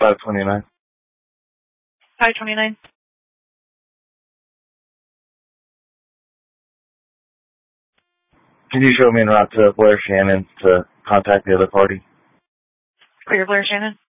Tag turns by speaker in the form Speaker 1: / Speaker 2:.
Speaker 1: 529.
Speaker 2: 529.
Speaker 1: Can you show me en route to Blair Shannon to contact the other party?
Speaker 2: Clear Blair Shannon.